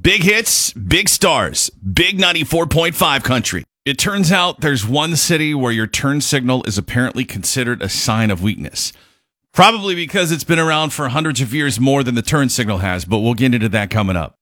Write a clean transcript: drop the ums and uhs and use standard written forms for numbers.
Big hits, big stars, big 94.5 country. It turns out there's one city where your turn signal is apparently considered a sign of weakness. Probably because it's been around for hundreds of years more than the turn signal has, but we'll get into that coming up.